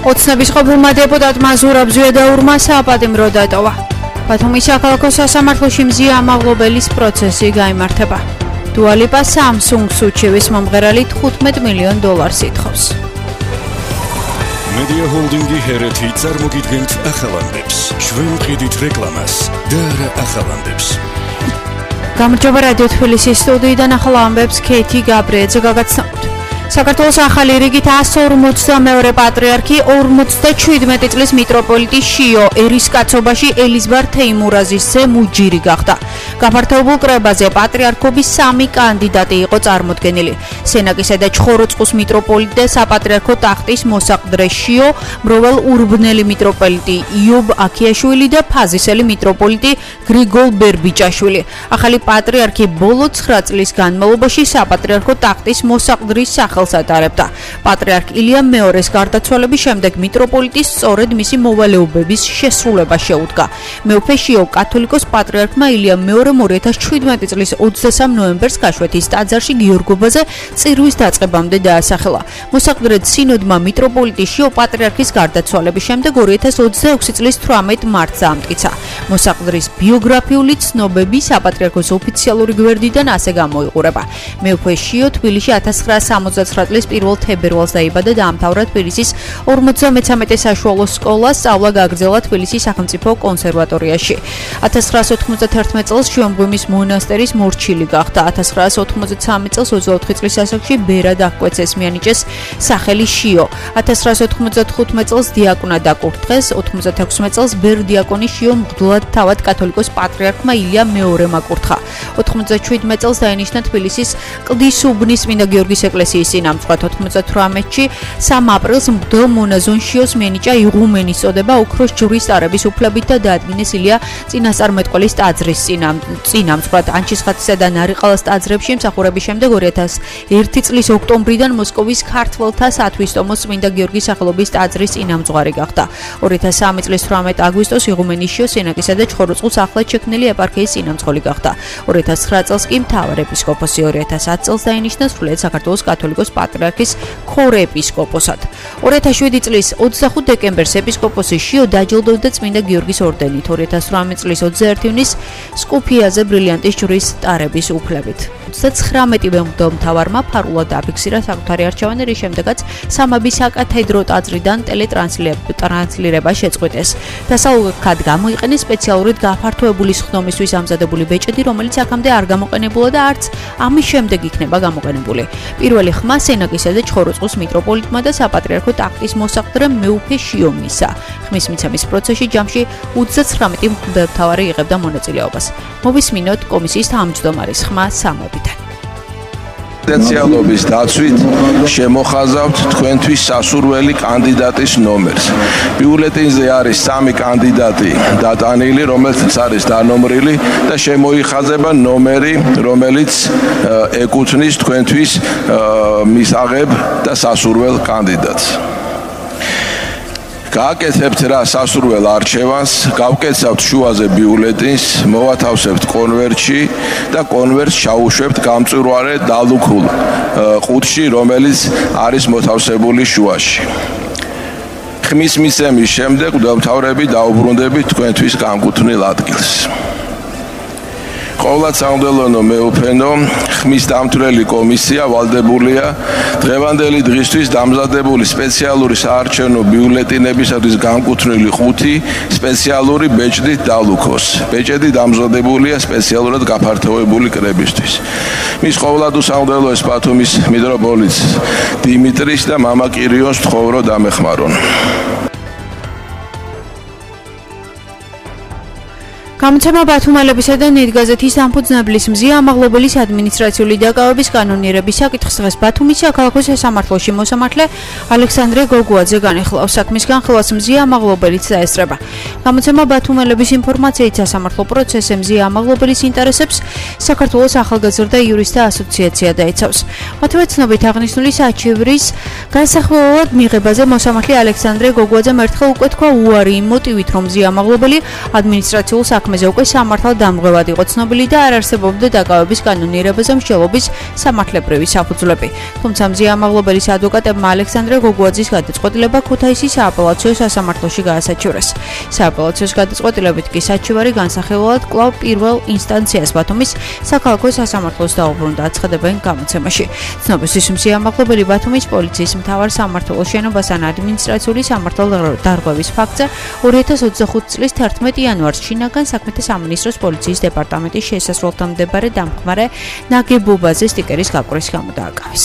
ოცნების ყოფილმა დეპუტატმა ზურაბ ზვიადაურმა საპატიმრო დატოვა. ბათუმის საქალაქო სასამართლოში მზია ამაღლობელის პროცესი გაიმართება. დუა ლიპა Samsung სუჩევის მომღერალი $15 მილიონ ითხოვს. Media Holding-ი ჰერეთი წარმოგიდგენთ ახალანდებს. ჩვენ ვყიდით რეკლამას და არა ახალანდებს. გამარჯობა რადიო თბილისის სტუდიიდან ახალ ამბებს ქეთი გაბრიეძე გაგაცნობთ. საქართველოს ახალი რიგით 142 პატრიარქი 57 წლის მიტროპოლიტი შიო ერისკაცობაში ელიზბარ თეიმურაზის ძე მუჯირი გახდა. გაფართოებულ კრებაზე პატრიარქობის 3 კანდიდატი იყო წარმოდგენილი. სენაკისა და ჩხოროწყუს მიტროპოლიტი და საპატრიარქო ტახტის მოსაყდრე შიო, მროვალ ურბნელი მიტროპოლიტი იობ აქიაშვილი და ფაზისელი მიტროპოლიტი გრიგოლ ბერბიჭაშვილი. ახალი პატრიარქი ბოლო 9 წლის განმავლობაში საპატრიარქო ტახტის მოსაყდრის სახელს ატარებდა. პატრიარქ ილია მეორეს გარდაცვალების შემდეგ მიტროპოლიტის სწორედ მისი მოვალეობების შესრულება შეუდგა. მეუფე შიო კათოლიკოს პატრიარქმა ილია მეორე 2017 წლის 23 ნოემბერს გაშვეთის ტაძარში გიორგობაზე წირვის დაწყებამდე დაასახელა. მოსაყდრედ სინოდმა მიტროპოლიტი შიო პატრიარქის გარდაცვალების შემდეგ 2026 წლის 18 მარტს ამტკიცა. მოსაყდრის ბიოგრაფიული ცნობები საპატრიარქოს ოფიციალური გვერდიდან ასე გამოიყურება. მეუფე შიო თბილისში 1969 წლის 1 თებერვალს დაიბადა და დაამთავრა თბილისის 53 საშუალო სკოლა, სწავლა გააგრძელა თბილისის სახელმწიფო კონსერვატორიაში. 1991 წელს შიომღვიმის მონასტერის მორჩილი გახდა. 1993 წელს 24 წლის ასაკში ბერად აღკვეცეს, მიანიჭეს სახელი შიო. 1995 წელს დიაკვნად აკურთხეს, 96 წელს ბერ-დიაკონი შიო მღვდლად თავად კათოლიკოს პატრიარქმა ილია მეორემ აკურთხა. 97 წელს დაინიშნა თბილისის კლდის უბნის წმინდა გიორგის ეკლესიის წინამძღვრად. 98-ში 3 აპრილს მღვდელ მონაზონ შიოს მიენიჭა იღუმენის წოდება ოქროს ჯვრის ტარების უფლებით და დაადგინეს ილია წინასწარმეტყველის ტაძრის წინამძღვრად. ანჩისხატისა და ნარიყალას ტაძრებში მსახურების შემდეგ 2001 წლის ოქტომბრიდან მოსკოვის ქართველთა სათვისტომოს წმინდა გიორგის სახელობის ტაძრის წინამძღვარი გახდა. 2003 წლის 18 აგვისტოს იღუმენის შიო სენაკისა და ჩხოროწყუს ახლად შექმნილი ეპარქიის წინამძღოლი გახდა. 2009 წელს კი მთავარეპისკოპოსი, 2010 წელს დაინიშნა სრულიად საქართველოს კათოლიკოს პატრიარქის ქორეპისკოპოსად. 2007 წლის 25 დეკემბერს ეპისკოპოსი შიო დაჯილდოვდა წმინდა გიორგის ორდენით. 2018 წლის 21 ივნისს სკუფიაზე ბრილიანტის ჯვრის ტარების უფლებით. 39-ვე მღვდელმთავარმა ფარულად აფიქსირა საკუთარი არჩევანი, რის შემდეგაც სამების საკათედრო ტაძრიდან ტელეტრანსლირება შეწყვიტეს. დასავლურად გამოიყენეს სპეციალურად გაფართოებული სხდომისთვის ამზადებული ბეჭედი, რომელიც აქამდე არ გამოყენებულა და არც ამის შემდეგ იქნება გამოყენებული. პირველი ხმა სენაკისა და ჩხოროწყუს მიტროპოლიტმა და საპატრიარქო ტახტის მოსაყდრემ მეუფე შიო მისცა. ხმის მიცემის პროცესში ჯამში 39 მღვდელმთავარი იღებდა მონაწილეობას. მოვისმინოთ კომისიის თავმჯდომარის ხმა სამებიდან. პოტენციალობის დაცვით შემოხაზავთ თქვენთვის სასურველი კანდიდატის ნომერს. ბიულეტენზე არის 3 კანდიდატი დატანილი, რომელთაც არის დანომრილი და შემოიხაზება ნომერი, რომელიც ეკუთვნის თქვენთვის მისაღებ და სასურველ კანდიდატს. გააკეთებთ რა სასურველ არჩევანს, გავკეცავთ შუაზე ბიულეტენს, მოვათავსებთ კონვერტში და კონვერტს ჩაუშვებთ გამწვირვარე დალუქულ ყუთში, რომელიც არის მოთავსებული შუაში. ხმის მიცემის შემდეგ მღვდელმთავრები დაუბრუნდებით თქვენთვის განკუთვნილ ადგილს. ყოვლად სამღვდელო მეუფენო, ხმის დამთვრელი კომისია ვალდებულია დღევანდელი დღისთვის დამზადებული სპეციალური საარჩევნო ბიულეტენებისათვის განკუთვნილი 5 სპეციალური ბეჭდით დალუქოს. ბეჭედი დამზადებულია სპეციალურად გაფართოებული კრებისთვის. მის ყოვლად უსამღვდელოეს ბათუმის მიტროპოლიტს დიმიტრის და მამა კირიოს თხოვრო დამეხმარონ. გამოცემა ბათუმელებისა და ნიდგაზეთის დამფუძნებლის მზია ამაღლობელის ადმინისტრაციული დაკავების კანონიერების საკითხს დღეს ბათუმის საქალაქო სასამართლოში მოსამართლე ალექსანდრე გოგუაძე განიხილავს. საქმის განხილვას მზია ამაღლობელიც დაესწრება. გამოცემა ბათუმელების ინფორმაციით სასამართლო პროცესზე მზია ამაღლობელის ინტერესებს საქართველოს ახალგაზრდა იურისტთა ასოციაცია დაიცავს. მათივე ცნობით აღნიშნული საჩივრის განსახილველად მიღებაზე მოსამართლე ალექსანდრე გოგუაძემ ერთხელ უკვე თქვა უარი იმ მოტივით, რომ მზია ამაღლობელი ადმინისტრაციულ საქმეებში საქმეზე უკვე სამართალ დამღევად იყო ცნობილი და არ არსებობდა დაკავების კანონიერებაზე მსჯელობის სამართლებრივი საფუძვლები. თუმცა მზია ამაღლობელის ადვოკატებმა ალექსანდრე გოგუაძის გადაწყვეტილება ქუთაისის სააპელაციო სასამართლოში გაასაჩივრეს. სააპელაციოს გადაწყვეტილებით კი საჩივარი განსახილველად კვლავ პირველ ინსტანციას ბათუმის საქალაქო სასამართლოს დაუბრუნდა აცხადებენ გამოცემაში. ცნობისთვის მზია ამაღლობელი ბათუმის პოლიციის მთავარ სამმართველოს შენობასთან ადმინისტრაციული სამართალდარღვევის ფაქტზე 2025 წლის 11 იანვარს შინაგან საქმეთა სამინისტროს პოლიციის დეპარტამენტის შესასვლელთან მდებარე დამხმარე ნაგებობაზე სტიკერის გაკვრის გამო დააკავეს.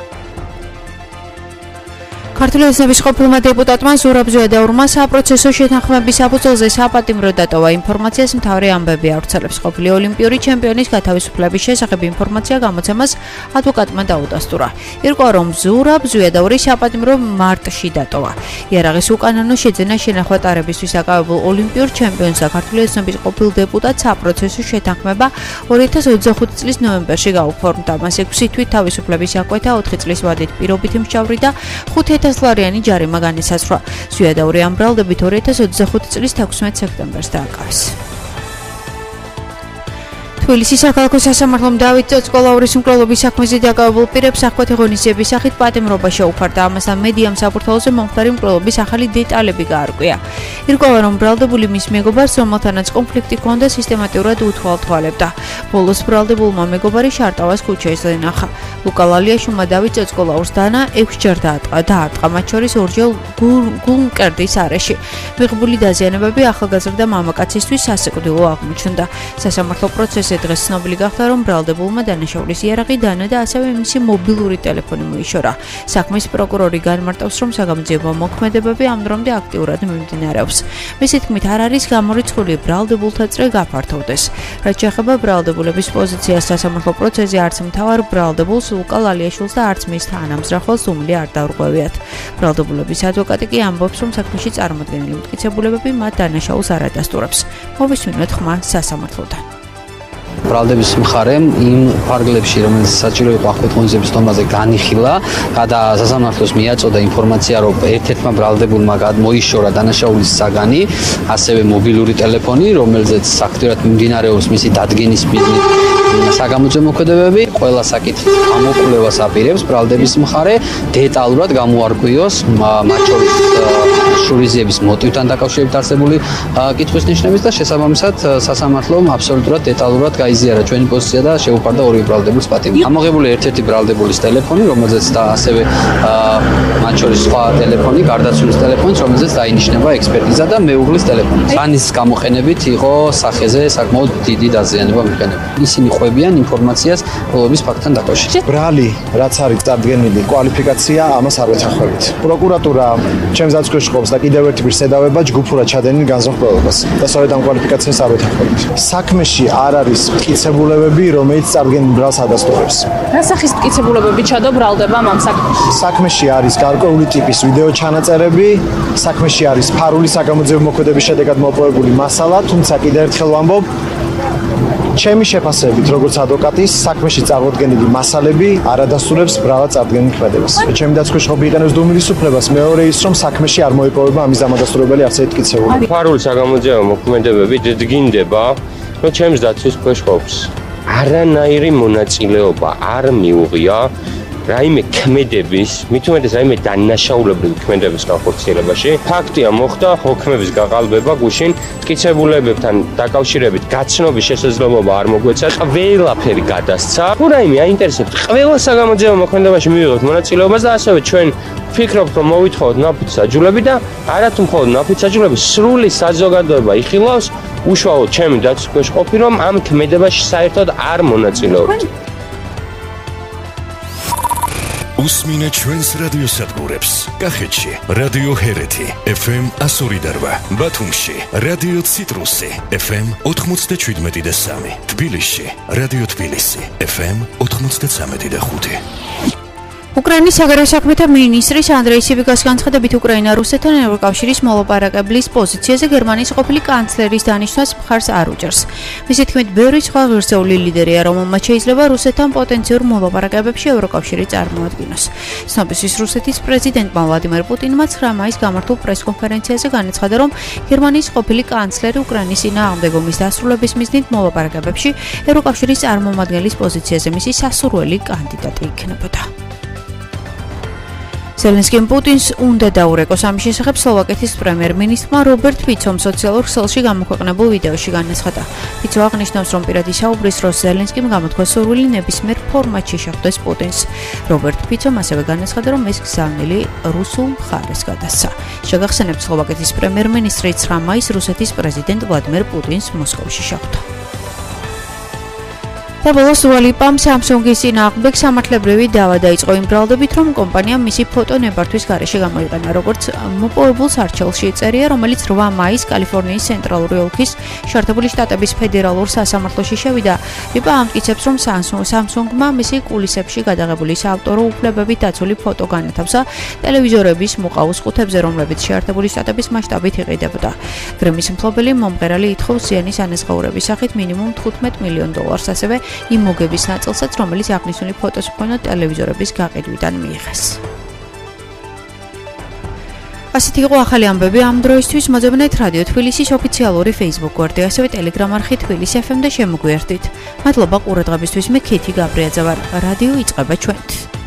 ქართული ოცნების ყოფილმა დეპუტატმა ზურაბ ზვიადაურმა საპროცესო შეთანხმების საფუძველზე საპატიმრო დატოვა ინფორმაციას მთავარი ამბები ავრცელებს. ყოფილი ოლიმპიური ჩემპიონის გათავისუფლების შესახებ ინფორმაცია გამოცემას ადვოკატმა დაუდასტურა. ირკვევა, რომ ზურაბ ზვიადაური საპატიმრო მარტში დატოვა. იარაღის უკანონო შეძენა შენახვა ტარებისთვის აკავებულ ოლიმპიურ ჩემპიონს და ქართული ოცნების ყოფილ დეპუტატს საპროცესო შეთანხმება 2025 წლის ნოემბერში გაუფორმდა. მას 6 თვით თავისუფლების აღკვეთა, 4 წლის ვადით პირობითი მსჯავრი და 5,000-ლარიანი ჯარიმა განისაზღვრა. ზვიადაური ამ ბრალდებით 2025 წლის 16 სექტემბერს დააკავეს. თბილისის საქალაქო სასამართლომ დავით წოწყოლაურის მკვლელობის საქმეზე დაკავებულ პირებს აღკვეთი ღონისძიების სახით პატიმრობა შეუფარდა. ამასთან მედიამ საფურთალოზე მომხდარი მკვლელობის ახალი დეტალები გაარკვია. ირკვევა, რომ ბრალდებული მის მეგობარს, რომელთანაც კონფლიქტი ჰქონდა, სისტემატურად უთვალთვალებდა. ბოლოს ბრალდებულმა მეგობარი შარტავას ქუჩაზე ნახა. ლუკა ლალიაშვილმა დავით წოწყოლაურს დანა 6 ჯერ დაარტყა, მათ შორის 2-ჯერ გულმკერდის არეში. მიღებული დაზიანებები ახალგაზრდა მამაკაცისთვის სასიკვდილო აღმოჩნდა. სასამართლო პროცესი დღეს ცნობილი გახდა, რომ ბრალდებულმა დანაშაულის იარაღი დანა და ასევე მისი მობილური ტელეფონი მოიშორა. საქმის პროკურორი განმარტავს, რომ საგამოძიებო მოქმედებები ამ დრომდე აქტიურად მიმდინარეობს. მისი თქმით, არ არის გამორიცხული ბრალდებულთა წრე გაფართოვდეს. რაც შეეხება ბრალდებულების პოზიციას სასამართლო პროცესზე, არც მთავარ ბრალდებულს ლუკა ლალიაშვილს და არც მის თანამზრახველს უმილი არ დაურღვევიათ. ბრალდებულების ადვოკატი კი ამბობს, რომ საქმეში წარმოდგენილი მტკიცებულებები მათ დანაშაულს არ ადასტურებს. მოვისმინოთ ხმა სასამართლოდან. ბრალდების მხარემ იმ ფარგლებში, რომელიც საჭირო იყო აღკვეთ ღონისძიების დონეზე განიხილა და სასამართლოს მიაწოდა ინფორმაცია, რომ ერთ-ერთმა ბრალდებულმა მოიშორა დანაშაულის საგანი, ასევე მობილური ტელეფონი, რომელზეც აქტიურად მიმდინარეობს მისი დადგენის მიზნით საგამოძიებო მოქმედებები, ყველა საკითხის გამოკვლევას აპირებს ბრალდების მხარე დეტალურად გამოარკვიოს, მათ შორის შურიზიების მოტივთან დაკავშირებით არსებული კითხვის ნიშნების და შესაბამისად სასამართლომ აბსოლუტურად დეტალურად გაიზიარა ჩვენი პოზიცია და შეუფარდა ორივე ბრალდებულს პატიმრობა. ამოღებული ერთ-ერთი ბრალდებულის ტელეფონი, რომელზეც და ასევე მათ შორის სხვა ტელეფონი, გარდაცვლილის ტელეფონიც, რომელზეც დაინიშნება ექსპერტიზა და მეუღლის ტელეფონი. ზანის გამოყენებით იყო სახეზე საკმაოდ დიდი დაზიანება მიყენებული. ისინი ხვებიან ინფორმაციას მკვლელობის ფაქტთან დაკავშირებით. ბრალი, რაც არის წარდგენილი კვალიფიკაცია, ამას არ ვეთანხმებით. პროკურატურა ჩემს დაცვაში ყოფს და კიდევ ერთი პირსედავება ჯგუფურად ჩადენილი განზრახველობას და სწორედ ამ კვალიფიკაციას არ ვეთანხმებით. საქმეში არ არის მტკიცებულებები, რომელიც წარდგენილ ბრალს ადასტურებს. რა სახის მტკიცებულებები ჩადო ბრალდებამ ამ საქმეში? საქმეში არის გარკვეული ტიპის ვიდეო ჩანაწერები, საქმეში არის ფარული საგამოძიებო მოქმედების შედეგად მოპოვებული მასალა, თუმცა კიდევ ერთხელ ვამბობ, ჩემი შეფასებით, როგორც ადვოკატის, საქმეში წარმოდგენილი მასალები არ ადასტურებს ბრალად წარდგენილ ქმედებას. ჩემი დაცვაში ყოფილი იყენებს დუმილის უფლებას, მეორე ის, რომ საქმეში არ მოიპოვება ამის დამადასტურებელი არც ერთი მტკიცებულება. ფარული საგამოძიებო მოქმედებები დგინდება, რომ ჩემს დაცვის ქვეშ ყოფს. არანაირი მონაწილეობა არ მიუღია რაიმე ქმედების, მით უმეტეს რაიმე დანაშაულებრივი ქმედების განხორციელებაში. ფაქტია მოხდა ხოქმების გაყალბება გუშინ, მტკიცებულებებთან დაკავშირებით გაცნობის შესაძლებლობა არ მოგვეცა, ყველაფერი გადასცა. თუ რაიმე აინტერესებთ, ყველა საგამოძიებო მოქმედებაში მივიღებთ მონაწილეობას და ასევე ჩვენ ვფიქრობთ, რომ მოვითხოვოთ ნაფიც საჯულები და არათუ მხოლოდ ნაფიც საჯულები, სრული საზოგადოება იხილავს უშუალოდ ჩემი დაცვის ქვეშ ყოფი, რომ ამ ქმედებაში საერთოდ არ მონაწილეობთ. უსმინე ჩვენს რადიოსადგურებს. კახეთში რადიო ჰერეთი FM 102.8, ბათუმში რადიო ციტრუსი FM 97.3, თბილისში რადიო თბილისი FM 93.5. უკრაინის საგარეო საქმეთა მინისტრის ანდრეი სიბიგას განცხადებით უკრაინა რუსეთთან ევროკავშირის მოლაპარაკებლის პოზიციაზე გერმანიის ყოფილი კანცლერის დანიშვნას მხარს არ უჭერს. მისი თქმით, ბევრი სხვა ღირსეული ლიდერია, რომელმაც შეიძლება რუსეთთან პოტენციურ მოლაპარაკებებში ევროკავშირი წარმოადგინოს. ცნობისთვის რუსეთის პრეზიდენტმა ვლადიმერ პუტინმა 9 მაისს გამართულ პრესკონფერენციაზე განაცხადა, რომ გერმანიის ყოფილი კანცლერი უკრაინის წინააღმდეგ ომის დასრულების მიზნით მოლაპარაკებებში ევროკავშირის წარმომადგენლის პოზიციაზე მისი სასურველი კანდიდატი იქნებოდა. ზელენსკიმ პუტინს უნდა დაურეკოს ამის შესახებ სლოვაკეთის პრემიერ-მინისტრმა რობერტ ფიცომ სოციალურ ქსელში გამოქვეყნებულ ვიდეოში განაცხადა. ფიცო აღნიშნავს, რომ პირადი საუბრის დროს ზელენსკიმ გამოთქვა სურვილი ნებისმიერ ფორმატში შეხვდეს პუტინს. რობერტ ფიცომ ასევე განაცხადა, რომ ეს გზავნილი რუსულ მხარეს გადასცა. შეგახსენებთ, სლოვაკეთის პრემიერ-მინისტრი 9 მაისს რუსეთის პრეზიდენტ ვლადიმერ პუტინს მოსკოვში შეხვდა. და ბოლოს დუალიპამ Samsung-ის წინააღმდეგ სამართლებრივი დავა დაიწყო იმ ბრალდებით, რომ კომპანიამ მისი ფოტო ნებართვის გარეშე გამოიყენა, როგორც მოპოვებულს არჩეულში წერია, რომელიც 8 მაისს კალიფორნიის ცენტრალური ოლქის შეერთებული შტატების ფედერალურ სასამართლოში შევიდა. ლიპა ამტკიცებს, რომ Samsung-მა მისი კულისებში გადაღებული საავტორო უფლებებით დაცული ფოტო განათავსა ტელევიზორების მოყავის ყუთებზე, რომლებიც შეერთებული შტატების მასშტაბით იყიდებოდა. გრემის მფლობელი მომღერალი ითხოვს ზიანის ანაზღაურების სახით მინიმუმ $15 მილიონ, ასევე იმ მოგების ნაწილსაც, რომელიც აღნიშნული ფოტოს მქონე ტელევიზორების გაყიდვიდან მიიღეს. ასეთი იყო ახალი ამბები ამ დროისთვის. მოძებნეთ რადიო თბილისის ოფიციალური Facebook გვერდი, ასევე Telegram არხი თბილისი FM და შემოგვიერთდით. მადლობა ყურადღებისთვის. მე ქეთი გაბრიაძე ვარ. რადიო იწყება ჩვენით.